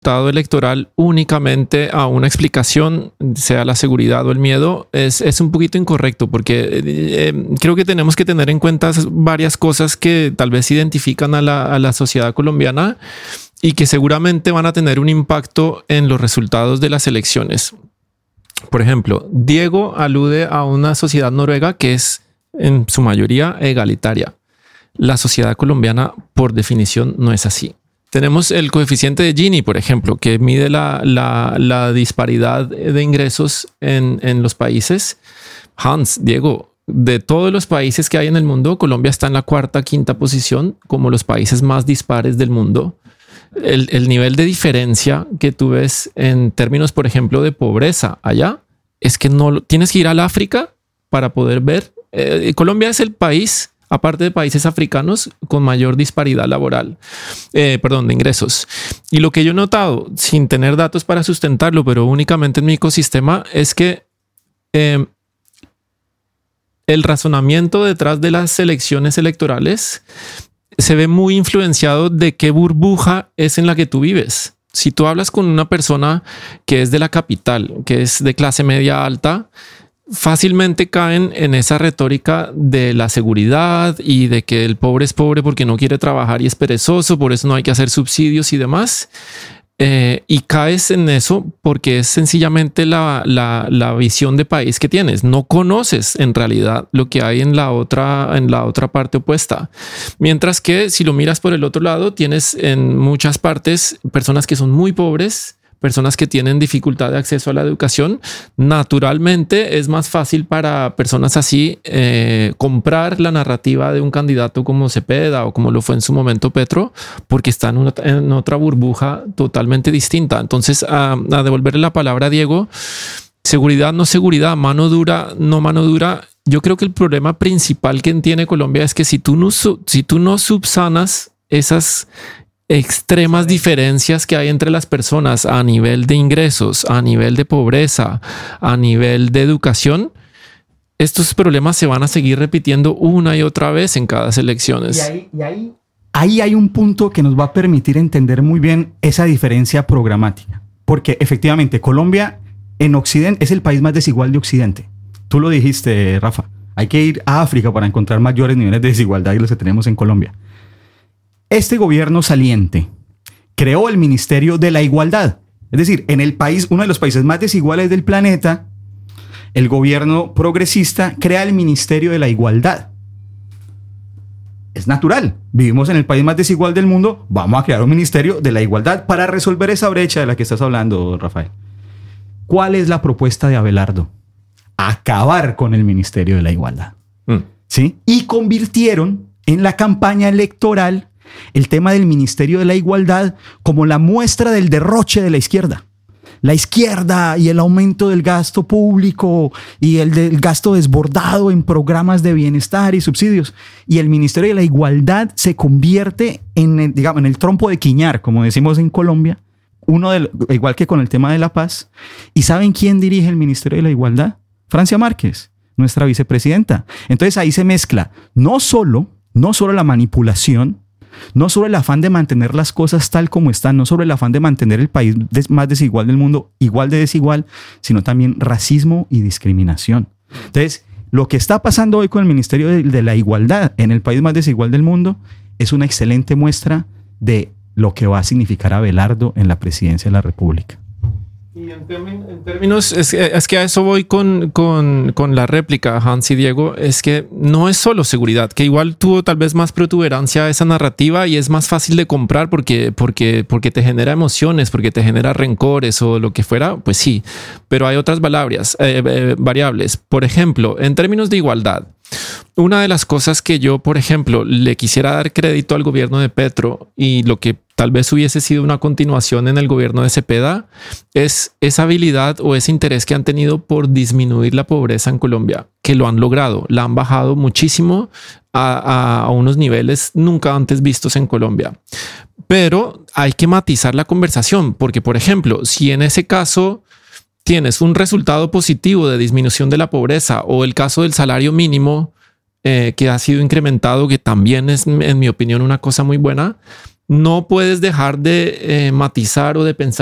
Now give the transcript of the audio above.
resultado electoral únicamente a una explicación, sea la seguridad o el miedo, es un poquito incorrecto, porque creo que tenemos que tener en cuenta varias cosas que tal vez identifican a la sociedad colombiana y que seguramente van a tener un impacto en los resultados de las elecciones. Por ejemplo, Diego alude a una sociedad noruega que es en su mayoría egalitaria. La sociedad colombiana, por definición, no es así. Tenemos el coeficiente de Gini, por ejemplo, que mide la disparidad de ingresos en los países. Hans, Diego, de todos los países que hay en el mundo, Colombia está en la cuarta, quinta posición como los países más dispares del mundo. El nivel de diferencia que tú ves en términos, por ejemplo, de pobreza allá, es que no tienes que ir al África para poder ver. Colombia es el país, aparte de países africanos, con mayor disparidad laboral, de ingresos. Y lo que yo he notado, sin tener datos para sustentarlo, pero únicamente en mi ecosistema, es que el razonamiento detrás de las elecciones electorales se ve muy influenciado de qué burbuja es en la que tú vives. Si tú hablas con una persona que es de la capital, que es de clase media alta, fácilmente caen en esa retórica de la seguridad y de que el pobre es pobre porque no quiere trabajar y es perezoso, por eso no hay que hacer subsidios y demás. Y caes en eso porque es sencillamente la visión de país que tienes. No conoces en realidad lo que hay en la otra parte opuesta. Mientras que si lo miras por el otro lado, tienes en muchas partes personas que son muy pobres, personas que tienen dificultad de acceso a la educación. Naturalmente es más fácil para personas así comprar la narrativa de un candidato como Cepeda o como lo fue en su momento Petro, porque están en otra burbuja totalmente distinta. Entonces, a devolverle la palabra a Diego, seguridad, no seguridad, mano dura, no mano dura. Yo creo que el problema principal que tiene Colombia es que si tú no subsanas esas extremas diferencias que hay entre las personas a nivel de ingresos, a nivel de pobreza, a nivel de educación, estos problemas se van a seguir repitiendo una y otra vez en cada elecciones. Ahí hay un punto que nos va a permitir entender muy bien esa diferencia programática, porque efectivamente Colombia en Occidente es el país más desigual de Occidente. Tú lo dijiste, Rafa. Hay que ir a África para encontrar mayores niveles de desigualdad que los que tenemos en Colombia. Este gobierno saliente creó el Ministerio de la Igualdad. Es decir, en el país, uno de los países más desiguales del planeta, el gobierno progresista crea el Ministerio de la Igualdad. Es natural. Vivimos en el país más desigual del mundo. Vamos a crear un Ministerio de la Igualdad para resolver esa brecha de la que estás hablando, Rafael. ¿Cuál es la propuesta de Abelardo? Acabar con el Ministerio de la Igualdad. ¿Sí? Y convirtieron en la campaña electoral el tema del Ministerio de la Igualdad como la muestra del derroche de la izquierda. La izquierda y el aumento del gasto público y el del gasto desbordado en programas de bienestar y subsidios. Y el Ministerio de la Igualdad se convierte en el trompo de quiñar, como decimos en Colombia, igual que con el tema de la paz. ¿Y saben quién dirige el Ministerio de la Igualdad? Francia Márquez, nuestra vicepresidenta. Entonces ahí se mezcla no solo la manipulación, no solo el afán de mantener las cosas tal como están, no solo el afán de mantener el país más desigual del mundo igual de desigual, sino también racismo y discriminación. Entonces, lo que está pasando hoy con el Ministerio de la Igualdad en el país más desigual del mundo es una excelente muestra de lo que va a significar Abelardo en la presidencia de la República. Y en términos, es que a eso voy con la réplica, Hans y Diego, es que no es solo seguridad, que igual tuvo tal vez más protuberancia esa narrativa y es más fácil de comprar porque te genera emociones, porque te genera rencores o lo que fuera, pues sí, pero hay otras variables. Por ejemplo, en términos de igualdad, una de las cosas que yo, por ejemplo, le quisiera dar crédito al gobierno de Petro y lo que tal vez hubiese sido una continuación en el gobierno de Cepeda es esa habilidad o ese interés que han tenido por disminuir la pobreza en Colombia, que lo han logrado, la han bajado muchísimo a unos niveles nunca antes vistos en Colombia. Pero hay que matizar la conversación porque, por ejemplo, si en ese caso tienes un resultado positivo de disminución de la pobreza o el caso del salario mínimo que ha sido incrementado, que también es, en mi opinión, una cosa muy buena, no puedes dejar de matizar o de pensar